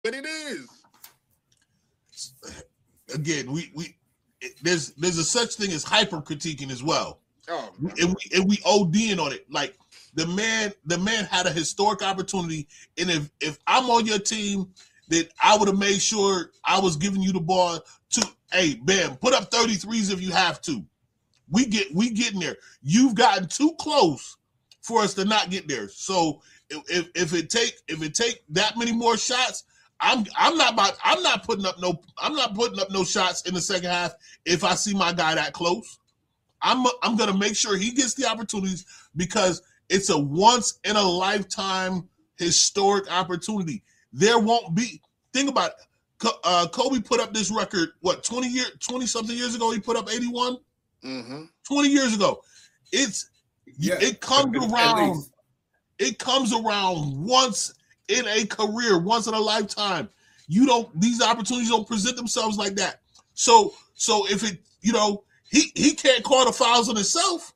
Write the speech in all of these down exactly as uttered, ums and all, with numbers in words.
But it is. Again, we we there's there's a such thing as hyper critiquing as well. Oh, and we and we ODing on it. Like the man, the man had a historic opportunity, and if if I'm on your team, then I would have made sure I was giving you the ball to. Hey, Bam, put up thirty-threes if you have to. We get we getting there. You've gotten too close for us to not get there. So if if it take if it take that many more shots, I'm I'm not about I'm not putting up no I'm not putting up no shots in the second half if I see my guy that close. I'm I'm gonna make sure he gets the opportunities because it's a once in a lifetime historic opportunity. There won't be. Think about it. Uh, Kobe put up this record. What twenty year twenty something years ago? He put up eighty-one. Mm-hmm. twenty years ago. It's yeah, it comes around. It comes around once in a career, once in a lifetime. You don't. These opportunities don't present themselves like that. So so if it you know. He he can't call the fouls on himself.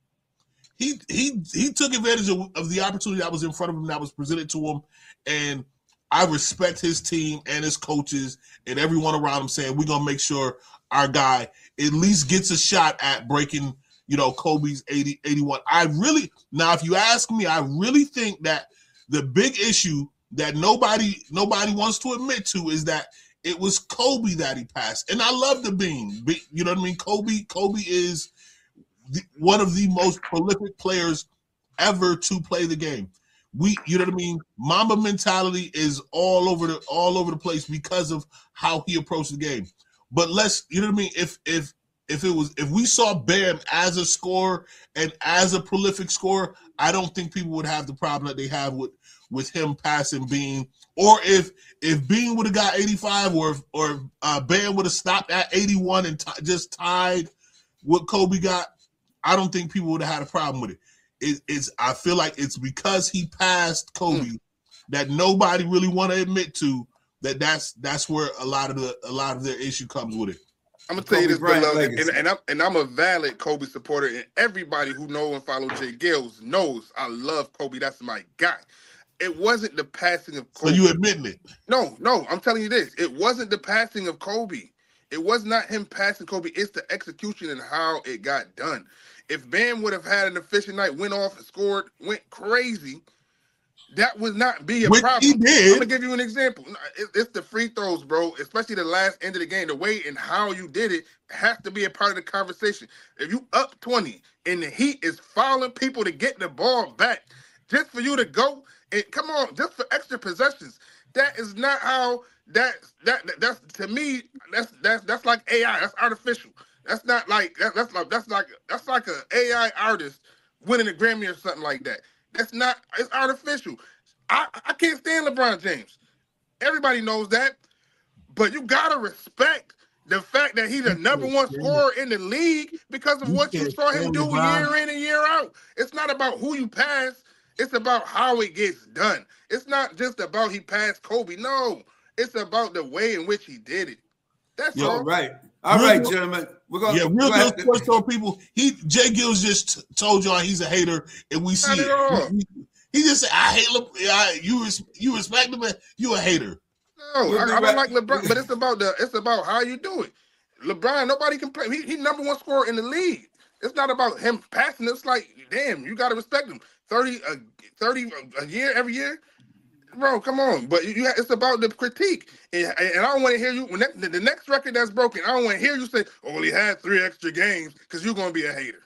He he he took advantage of, of the opportunity that was in front of him, that was presented to him, and I respect his team and his coaches and everyone around him saying we're gonna make sure our guy at least gets a shot at breaking, you know, Kobe's eighty, eighty-one. I really now, if you ask me, I really think that the big issue that nobody nobody wants to admit to is that it was Kobe that he passed. And I love the beam. You know what I mean? Kobe Kobe is the, one of the most prolific players ever to play the game. We, you know what I mean? Mamba mentality is all over the all over the place because of how he approached the game. But let's, you know what I mean? If if if it was if we saw Bam as a scorer and as a prolific scorer, I don't think people would have the problem that they have with with him passing Bean. Or if if Bean would have got eighty-five, or if, or uh, Bam would have stopped at eighty-one and t- just tied what Kobe got, I don't think people would have had a problem with it. it. It's I feel like it's because he passed Kobe mm. that nobody really want to admit to that. That's that's where a lot of the a lot of their issue comes with it. I'm gonna tell you this, beloved, and, and I'm and I'm a valid Kobe supporter, and everybody who know and follow Jay Gills knows I love Kobe. That's my guy. It wasn't the passing of Kobe. So you admitting it? No, no, I'm telling you this. It wasn't the passing of Kobe. It was not him passing Kobe. It's the execution and how it got done. If Bam would have had an efficient night, went off and scored, went crazy, that would not be a Which problem. He did. I'm going to give you an example. It's the free throws, bro, especially the last end of the game. The way and how you did it has to be a part of the conversation. If you up twenty and the Heat is fouling people to get the ball back, just for you to go, and come on, just for extra possessions. That is not how that that, that that's to me. That's that's that's like A I. That's artificial. That's not like that, that's like that's like that's like a A I artist winning a Grammy or something like that. That's not. It's artificial. I I can't stand LeBron James. Everybody knows that, but you gotta respect the fact that he's the number one scorer in the league because of what you saw him do year in and year out. It's not about who you pass. It's about how it gets done. It's not just about he passed Kobe. No, it's about the way in which he did it. That's Yo, all. Right. All real right, gentlemen. We're gonna yeah, real good sports talk people. He Jay Gills just t- told y'all he's a hater, and we see it. He, he just said, "I hate Le- I, you. Res- you respect him, but you a hater." No, I, I don't like LeBron, but it's about the. It's about how you do it. LeBron, nobody can play. He, he number one scorer in the league. It's not about him passing. It's like, damn, you got to respect him. thirty, uh, thirty a year every year, bro. Come on, but you, you it's about the critique, and, and I don't want to hear you when that, the, the next record that's broken. I don't want to hear you say, "Oh, he had three extra games," because you're gonna be a hater.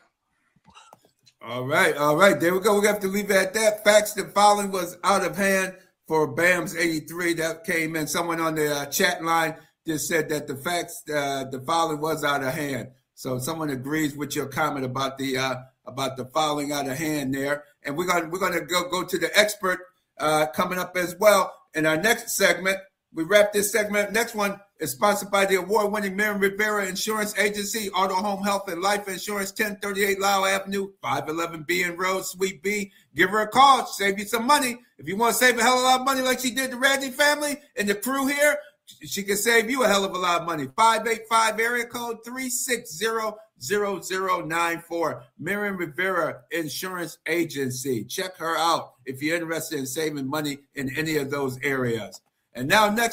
All right, all right. There we go. We have to leave it at that. Facts. The fouling was out of hand for Bam's eighty-three. That came in. Someone on the uh, chat line just said that the facts, uh, the fouling was out of hand. So someone agrees with your comment about the uh, about the fouling out of hand there. And we're gonna we're gonna go go to the expert uh, coming up as well in our next segment. We wrap this segment. Next one is sponsored by the award-winning Miriam Rivera Insurance Agency, Auto, Home, Health, and Life Insurance, ten thirty-eight Lyle Avenue, five eleven B N Road, Suite B. Give her a call. Save you some money. If you want to save a hell of a lot of money like she did the Randy family and the crew here, she can save you a hell of a lot of money. five eight five area code three six zero zero zero nine four. Miriam Rivera Insurance Agency. Check her out if you're interested in saving money in any of those areas. And now next